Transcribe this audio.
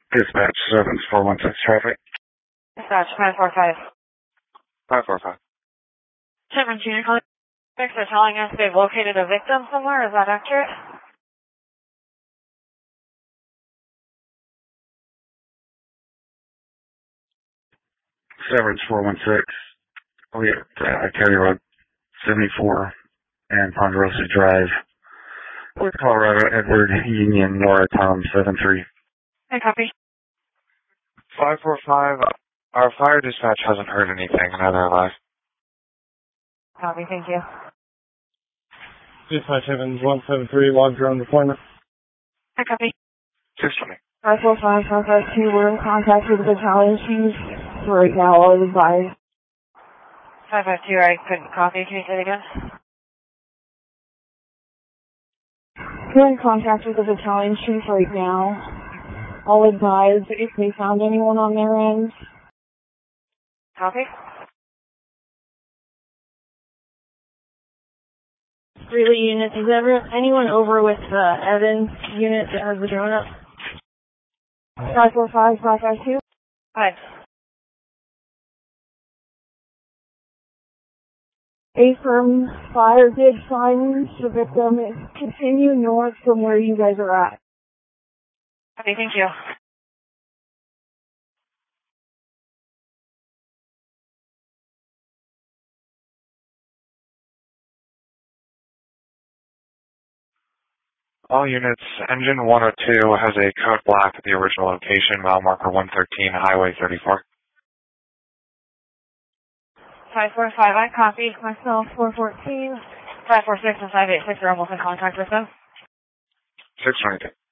Dispatch 7416 traffic. Dispatch 545. 545. Chevron Junior calling. They're telling us they've located a victim somewhere. Is that accurate? Severance 416. We at County Road 74 and Ponderosa Drive. With Colorado, Edward Union, Nora Tom 73. I copy. 545. Our fire dispatch hasn't heard anything. Neither have I. Copy, thank you. Dispatch Evans 173, log drone deployment. I copy. 620. 545, 552, we're in contact with the battalion chief right now, all advised. 552, I couldn't copy. Can you say it again? We're in contact with the battalion chief right now. All advised if they found anyone on their end. Copy. Relay units, is anyone over with Evans unit that has the drone up? 545, 552. Hi. A firm fire did silence the victim and continue north from where you guys are at. Okay, thank you. All units, engine 102 has a code black at the original location, mile marker 113, Highway 34. 545, I copied myself, 414. 546 and 586 are almost in contact with them. 622.